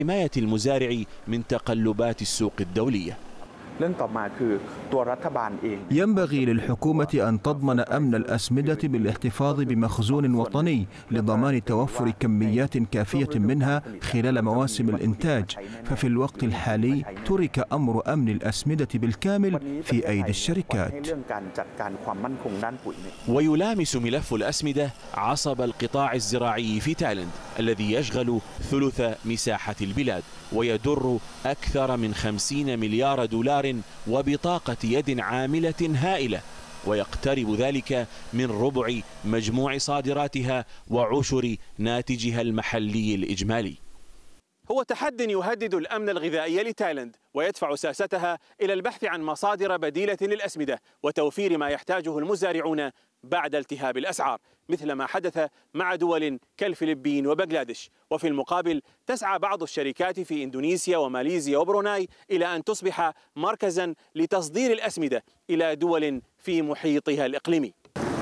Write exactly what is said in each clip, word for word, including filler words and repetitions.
حماية المزارع من تقلبات السوق الدولية. ينبغي للحكومة أن تضمن أمن الأسمدة بالاحتفاظ بمخزون وطني لضمان توفر كميات كافية منها خلال مواسم الإنتاج، ففي الوقت الحالي ترك أمر أمن الأسمدة بالكامل في أيدي الشركات. ويلامس ملف الأسمدة عصب القطاع الزراعي في تايلاند الذي يشغل ثلث مساحة البلاد ويدر أكثر من خمسين مليار دولار وبطاقة يد عاملة هائلة، ويقترب ذلك من ربع مجموع صادراتها وعشر ناتجها المحلي الإجمالي. هو تحد يهدد الأمن الغذائي لتايلاند ويدفع ساستها إلى البحث عن مصادر بديلة للأسمدة وتوفير ما يحتاجه المزارعون بعد التهاب الأسعار، مثل ما حدث مع دول كالفلبين وبنغلاديش. وفي المقابل تسعى بعض الشركات في إندونيسيا وماليزيا وبروناي إلى أن تصبح مركزا لتصدير الأسمدة إلى دول في محيطها الإقليمي.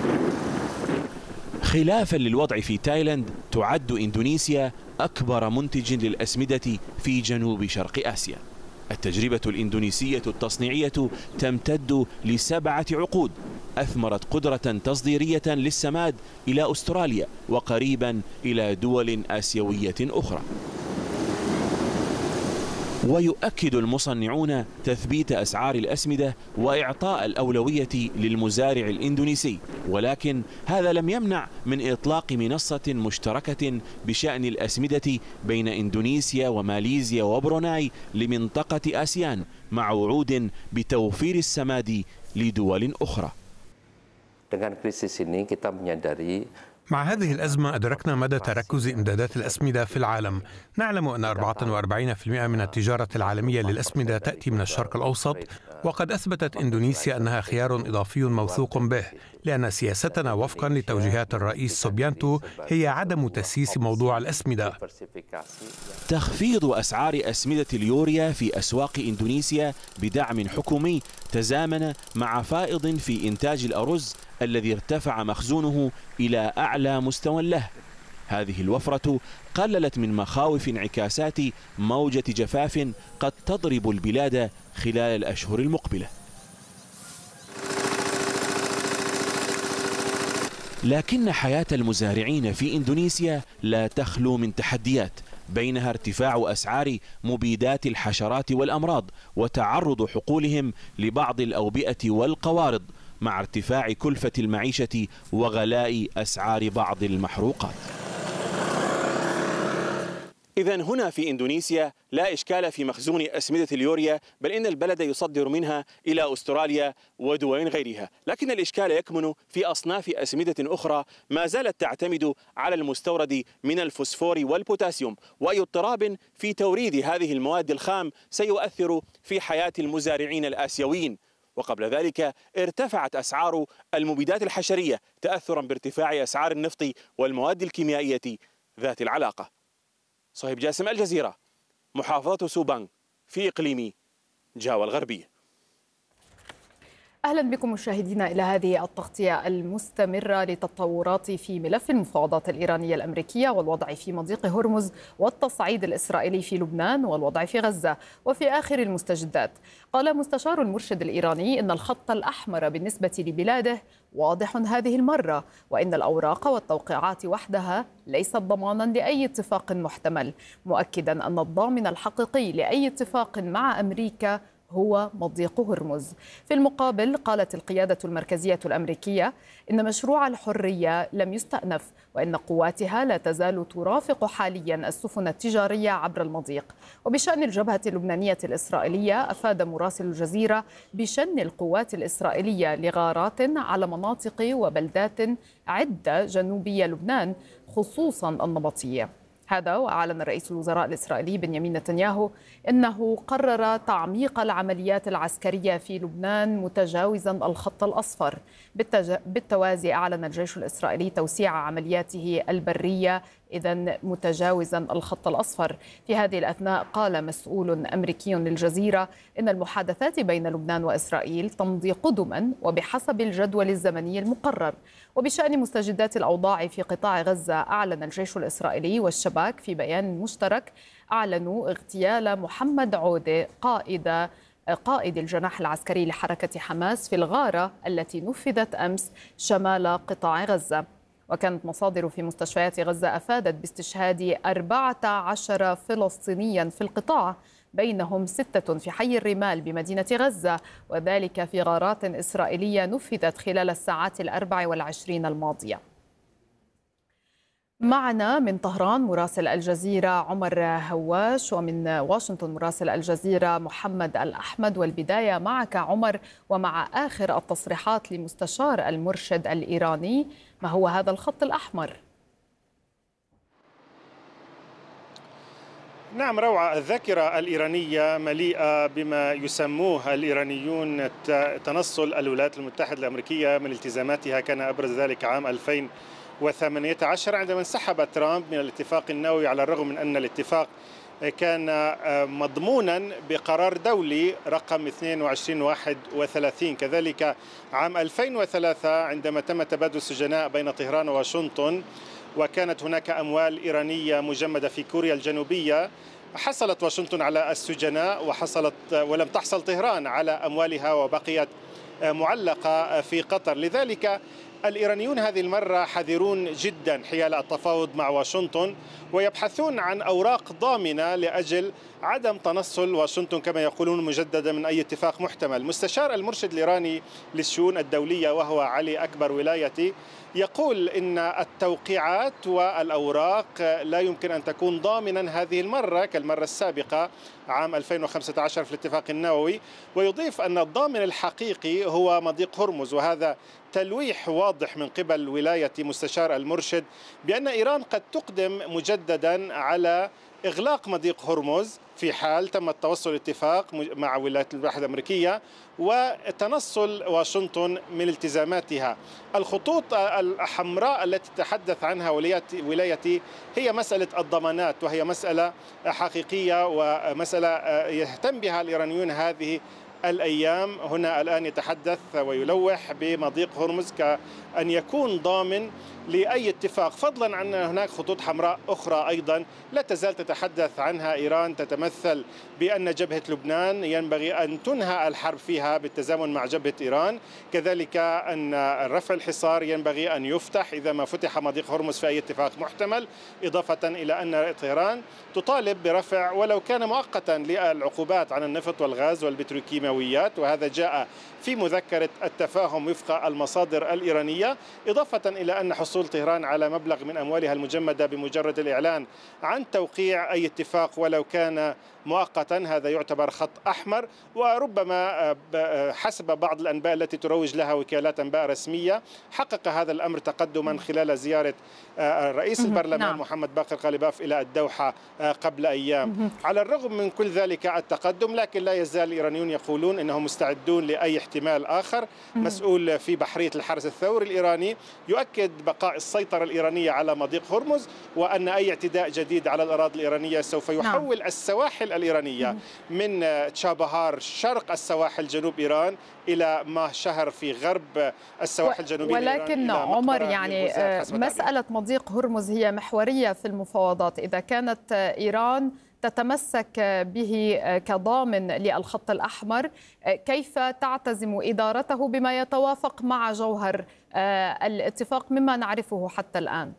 خلافا للوضع في تايلاند، تعد إندونيسيا أكبر منتج للأسمدة في جنوب شرق آسيا. التجربة الإندونيسية التصنيعية تمتد لسبعة عقود، أثمرت قدرة تصديرية للسماد إلى أستراليا وقريبا إلى دول آسيوية أخرى. ويؤكد المصنعون تثبيت أسعار الأسمدة وإعطاء الأولوية للمزارع الإندونيسي، ولكن هذا لم يمنع من إطلاق منصة مشتركة بشأن الأسمدة بين إندونيسيا وماليزيا وبروناي لمنطقة آسيان، مع وعود بتوفير السماد لدول أخرى. مع هذه الأزمة أدركنا مدى تركز إمدادات الأسمدة في العالم. نعلم أن أربعة وأربعين بالمئة من التجارة العالمية للأسمدة تأتي من الشرق الأوسط، وقد أثبتت إندونيسيا أنها خيار إضافي موثوق به، لأن سياستنا وفقا لتوجيهات الرئيس سوبيانتو هي عدم تسييس موضوع الأسمدة. تخفيض أسعار أسمدة اليوريا في أسواق إندونيسيا بدعم حكومي تزامن مع فائض في إنتاج الأرز الذي ارتفع مخزونه إلى أعلى مستوى له. هذه الوفرة قللت من مخاوف انعكاسات موجة جفاف قد تضرب البلاد خلال الأشهر المقبلة. لكن حياة المزارعين في إندونيسيا لا تخلو من تحديات، بينها ارتفاع أسعار مبيدات الحشرات والأمراض وتعرض حقولهم لبعض الأوبئة والقوارض، مع ارتفاع كلفة المعيشة وغلاء أسعار بعض المحروقات. إذن هنا في إندونيسيا لا إشكال في مخزون أسمدة اليوريا، بل إن البلد يصدر منها إلى أستراليا ودول غيرها، لكن الإشكال يكمن في أصناف أسمدة أخرى ما زالت تعتمد على المستورد من الفوسفور والبوتاسيوم، وأي اضطراب في توريد هذه المواد الخام سيؤثر في حياة المزارعين الآسيويين. وقبل ذلك ارتفعت أسعار المبيدات الحشرية تأثرا بارتفاع أسعار النفط والمواد الكيميائية ذات العلاقة. صهيب جاسم، الجزيرة، محافظة سوبانغ في إقليم جاوا الغربية. أهلا بكم مشاهدينا إلى هذه التغطية المستمرة لتطورات في ملف المفاوضات الإيرانية الأمريكية والوضع في مضيق هرمز والتصعيد الإسرائيلي في لبنان والوضع في غزة. وفي آخر المستجدات، قال مستشار المرشد الإيراني إن الخط الأحمر بالنسبة لبلاده واضح هذه المرة، وإن الأوراق والتوقيعات وحدها ليست ضمانا لأي اتفاق محتمل، مؤكدا أن الضامن الحقيقي لأي اتفاق مع أمريكا هو مضيق هرمز. في المقابل، قالت القيادة المركزية الأمريكية إن مشروع الحرية لم يستأنف، وإن قواتها لا تزال ترافق حاليا السفن التجارية عبر المضيق. وبشأن الجبهة اللبنانية الإسرائيلية، أفاد مراسل الجزيرة بشن القوات الإسرائيلية لغارات على مناطق وبلدات عدة جنوبية لبنان، خصوصا النبطية. هذا وأعلن رئيس الوزراء الإسرائيلي بنيامين نتنياهو أنه قرر تعميق العمليات العسكرية في لبنان متجاوزا الخط الأصفر. بالتوازي أعلن الجيش الإسرائيلي توسيع عملياته البرية إذن متجاوزا الخط الأصفر. في هذه الأثناء قال مسؤول أمريكي للجزيرة إن المحادثات بين لبنان وإسرائيل تمضي قدما وبحسب الجدول الزمني المقرر. وبشأن مستجدات الأوضاع في قطاع غزة، أعلن الجيش الإسرائيلي والشباك في بيان مشترك أعلنوا اغتيال محمد عودة قائد قائد الجناح العسكري لحركة حماس في الغارة التي نفذت أمس شمال قطاع غزة. وكانت مصادر في مستشفيات غزة أفادت باستشهاد أربعة عشر فلسطينيا في القطاع، بينهم ستة في حي الرمال بمدينة غزة، وذلك في غارات إسرائيلية نفذت خلال الساعات الأربع والعشرين الماضية. معنا من طهران مراسل الجزيرة عمر هواش، ومن واشنطن مراسل الجزيرة محمد الأحمد. والبداية معك عمر، ومع آخر التصريحات لمستشار المرشد الإيراني، ما هو هذا الخط الأحمر؟ نعم روعة، الذاكرة الإيرانية مليئة بما يسموه الإيرانيون تنصل الولايات المتحدة الأمريكية من التزاماتها. كان أبرز ذلك عام ألفين وثمانية عشر عندما انسحب ترامب من الاتفاق النووي، على الرغم من أن الاتفاق كان مضمونا بقرار دولي رقم اثنين وعشرين واحد وثلاثين. كذلك عام ألفين وثلاثة عندما تم تبادل السجناء بين طهران وواشنطن، وكانت هناك أموال إيرانية مجمدة في كوريا الجنوبية، حصلت واشنطن على السجناء وحصلت ولم تحصل طهران على أموالها وبقيت معلقة في قطر. لذلك الإيرانيون هذه المرة حذرون جدا حيال التفاوض مع واشنطن، ويبحثون عن أوراق ضامنة لأجل عدم تنصل واشنطن كما يقولون مجددا من أي اتفاق محتمل. مستشار المرشد الإيراني للشؤون الدولية وهو علي أكبر ولايتي يقول إن التوقيعات والأوراق لا يمكن أن تكون ضامنا هذه المرة كالمرة السابقة عام ألفين وخمسة عشر في الاتفاق النووي، ويضيف أن الضامن الحقيقي هو مضيق هرمز. وهذا تلويح واضح من قبل ولاية مستشار المرشد بأن إيران قد تقدم مجددا على إغلاق مضيق هرمز في حال تم التوصل لاتفاق مع الولايات المتحدة الأمريكية وتنصل واشنطن من التزاماتها. الخطوط الحمراء التي تحدث عنها ولايتي هي مسألة الضمانات، وهي مسألة حقيقية ومسألة يهتم بها الإيرانيون هذه الأيام. هنا الآن يتحدث ويلوح بمضيق هرمز كأن يكون ضامن لأي اتفاق، فضلا عن هناك خطوط حمراء أخرى أيضا لا تزال تتحدث عنها إيران، تتمثل بأن جبهة لبنان ينبغي أن تنهى الحرب فيها بالتزامن مع جبهة إيران، كذلك أن رفع الحصار ينبغي أن يفتح إذا ما فتح مضيق هرمز في أي اتفاق محتمل، إضافة إلى أن طهران تطالب برفع ولو كان مؤقتا للعقوبات عن النفط والغاز والبتروكيماويات، وهذا جاء في مذكرة التفاهم وفق المصادر الإيرانية، إضافة إلى أن حصول طهران على مبلغ من أموالها المجمدة بمجرد الإعلان عن توقيع أي اتفاق ولو كان مؤقتا هذا يعتبر خط أحمر. وربما حسب بعض الأنباء التي تروج لها وكالات أنباء رسمية حقق هذا الأمر تقدما خلال زيارة رئيس البرلمان نعم. محمد باقر غالباف إلى الدوحة قبل أيام. على الرغم من كل ذلك التقدم، لكن لا يزال الإيرانيون يقولون أنهم مستعدون لأي احتمال آخر. مسؤول في بحرية الحرس الثوري الإيراني يؤكد بقاء السيطرة الإيرانية على مضيق هرمز، وأن أي اعتداء جديد على الأراضي الإيرانية سوف يحول نعم. السواحل الإيرانية من تشابهار شرق السواحل جنوب إيران إلى ما شهر في غرب السواحل الجنوبية. ولكن عمر يعني مسألة مضيق هرمز هي محورية في المفاوضات. إذا كانت إيران تتمسك به كضامن للخط الأحمر، كيف تعتزم إدارته بما يتوافق مع جوهر الاتفاق مما نعرفه حتى الآن؟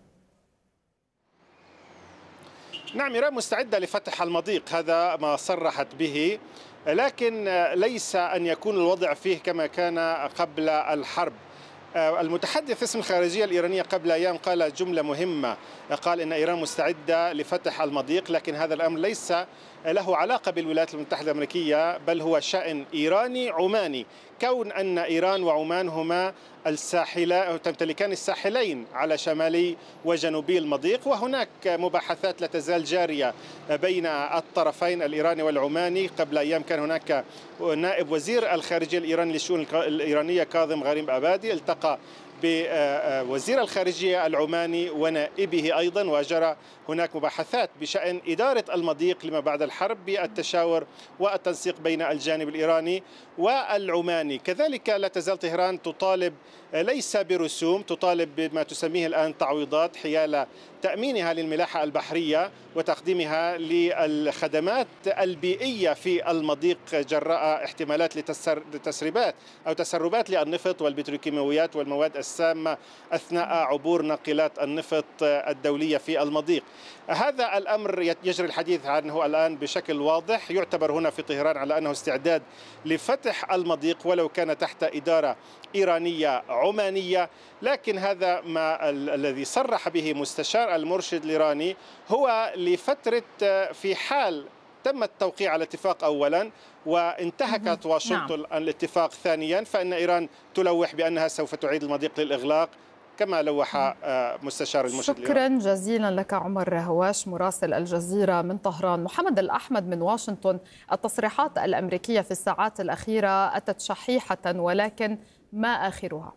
نعم، إيران مستعدة لفتح المضيق، هذا ما صرحت به، لكن ليس أن يكون الوضع فيه كما كان قبل الحرب. المتحدث اسم الخارجية الإيرانية قبل أيام قال جملة مهمة، قال إن إيران مستعدة لفتح المضيق، لكن هذا الأمر ليس له علاقة بالولايات المتحدة الأمريكية، بل هو شأن إيراني عماني، كون أن إيران وعمان هما الساحل تمتلكان الساحلين على شمالي وجنوبي المضيق، وهناك مباحثات لا تزال جارية بين الطرفين الإيراني والعماني. قبل أيام كان هناك نائب وزير الخارجية الإيراني للشؤون الإيرانية كاظم غريب أبادي التقى بوزير الخارجية العماني ونائبه أيضا، وجرى هناك مباحثات بشأن إدارة المضيق لما بعد الحرب بالتشاور والتنسيق بين الجانب الإيراني والعماني. كذلك لا تزال طهران تطالب ليس برسوم، تطالب بما تسميه الآن تعويضات حيال تأمينها للملاحة البحرية وتقديمها للخدمات البيئية في المضيق جراء احتمالات لتسريبات أو تسربات للنفط والبتروكيماويات والمواد السامة أثناء عبور ناقلات النفط الدولية في المضيق. هذا الأمر يجري الحديث عنه الآن بشكل واضح. يعتبر هنا في طهران على أنه استعداد لفتح المضيق ولو كان تحت إدارة إيرانية عمانية، لكن هذا ما الذي صرح به مستشار المرشد الإيراني هو لفترة في حال تم التوقيع على الاتفاق أولا وانتهكت واشنطن نعم. الاتفاق ثانيا، فإن إيران تلوح بأنها سوف تعيد المضيق للإغلاق كما لوح مستشار المرشد شكرا الإيراني. جزيلا لك عمر هواش مراسل الجزيرة من طهران. محمد الأحمد من واشنطن، التصريحات الأمريكية في الساعات الأخيرة أتت شحيحة، ولكن ما آخرها؟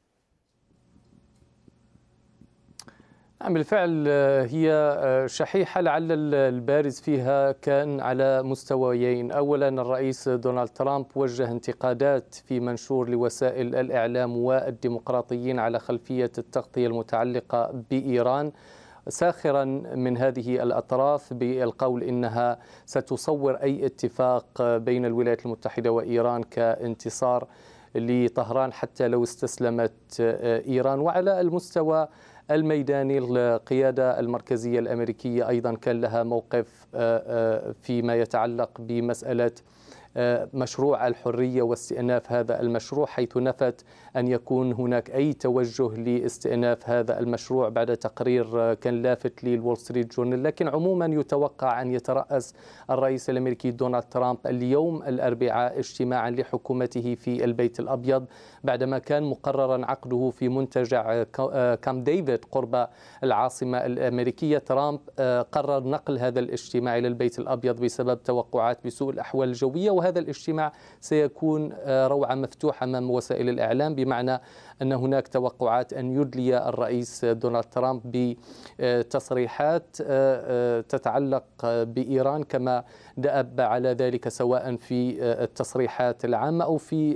نعم بالفعل هي شحيحة، لعل البارز فيها كان على مستويين. أولا الرئيس دونالد ترامب وجه انتقادات في منشور لوسائل الإعلام والديمقراطيين على خلفية التغطية المتعلقة بإيران، ساخرا من هذه الأطراف بالقول إنها ستصور أي اتفاق بين الولايات المتحدة وإيران كانتصار لطهران حتى لو استسلمت إيران. وعلى المستوى الميداني القيادة المركزية الأمريكية أيضا كان لها موقف فيما يتعلق بمسألة مشروع الحرية واستئناف هذا المشروع، حيث نفت أن يكون هناك أي توجه لاستئناف هذا المشروع بعد تقرير كان لافت للول ستريت جورنال. لكن عموما يتوقع أن يترأس الرئيس الأمريكي دونالد ترامب اليوم الأربعاء اجتماعا لحكومته في البيت الأبيض بعدما كان مقررا عقده في منتجع كامب ديفيد قرب العاصمة الأمريكية. ترامب قرر نقل هذا الاجتماع إلى البيت الأبيض بسبب توقعات بسوء الأحوال الجوية، وهذا الاجتماع سيكون روعة مفتوحة أمام وسائل الإعلام، بمعنى أن هناك توقعات أن يدلي الرئيس دونالد ترامب بتصريحات تتعلق بإيران كما دأب على ذلك سواء في التصريحات العامة أو في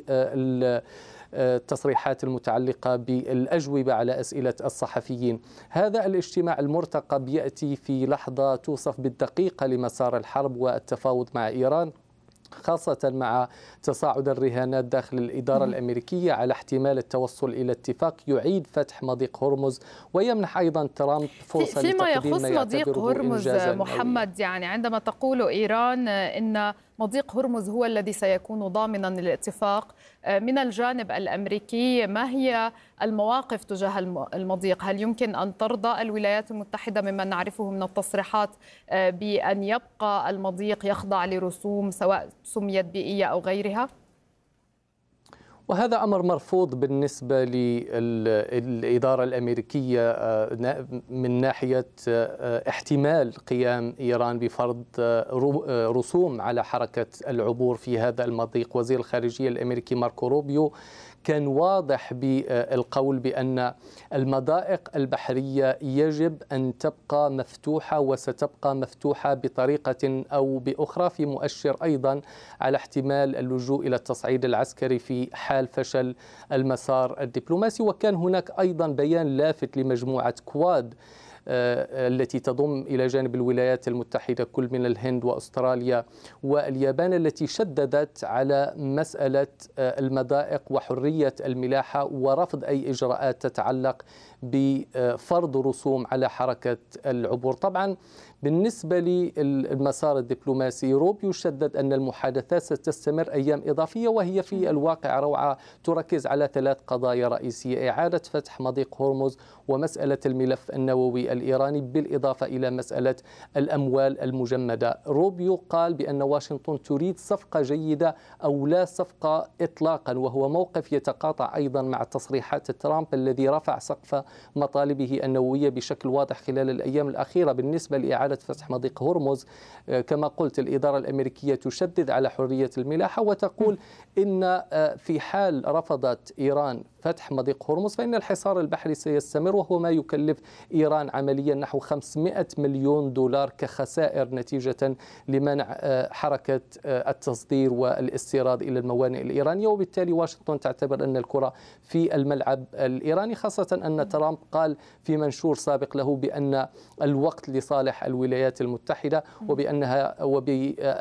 التصريحات المتعلقة بالأجوبة على أسئلة الصحفيين. هذا الاجتماع المرتقب يأتي في لحظة توصف بالدقيقة لمسار الحرب والتفاوض مع إيران، خاصة مع تصاعد الرهانات داخل الإدارة الأمريكية على احتمال التوصل إلى اتفاق يعيد فتح مضيق هرمز ويمنح أيضا ترامب فرصة فيما لتقديم يخص مضيق هرمز. محمد، يعني عندما تقول إيران إن مضيق هرمز هو الذي سيكون ضامنا للاتفاق، من الجانب الأمريكي ما هي المواقف تجاه المضيق؟ هل يمكن أن ترضى الولايات المتحدة مما نعرفه من التصريحات بأن يبقى المضيق يخضع لرسوم سواء سميت بيئية أو غيرها؟ وهذا أمر مرفوض بالنسبة للإدارة الأمريكية من ناحية احتمال قيام إيران بفرض رسوم على حركة العبور في هذا المضيق. وزير الخارجية الأمريكي ماركو روبيو كان واضح بالقول بأن المضائق البحرية يجب أن تبقى مفتوحة وستبقى مفتوحة بطريقة أو بأخرى، في مؤشر أيضا على احتمال اللجوء إلى التصعيد العسكري في حال فشل المسار الدبلوماسي. وكان هناك أيضا بيان لافت لمجموعة كواد التي تضم إلى جانب الولايات المتحدة كل من الهند وأستراليا واليابان، التي شددت على مسألة المضائق وحرية الملاحة ورفض أي إجراءات تتعلق بفرض رسوم على حركة العبور. طبعا بالنسبة للمسار الدبلوماسي، روبيو شدد أن المحادثات ستستمر أيام إضافية، وهي في الواقع روعة تركز على ثلاث قضايا رئيسية: إعادة فتح مضيق هرمز، ومسألة الملف النووي الإيراني، بالإضافة إلى مسألة الأموال المجمدة. روبيو قال بأن واشنطن تريد صفقة جيدة أو لا صفقة إطلاقا، وهو موقف يتقاطع أيضا مع تصريحات ترامب الذي رفع سقف مطالبه النووية بشكل واضح خلال الأيام الأخيرة. بالنسبة لإعادة فتح مضيق هرمز، كما قلت الإدارة الأمريكية تشدد على حرية الملاحة وتقول إن في حال رفضت إيران فتح مضيق هرمز فإن الحصار البحري سيستمر، وهو ما يكلف إيران عمليا نحو خمسمائة مليون دولار كخسائر نتيجة لمنع حركة التصدير والاستيراد إلى الموانئ الإيرانية. وبالتالي واشنطن تعتبر أن الكرة في الملعب الإيراني، خاصة أن ترامب قال في منشور سابق له بأن الوقت لصالح الولايات المتحدة وبأنها وبأن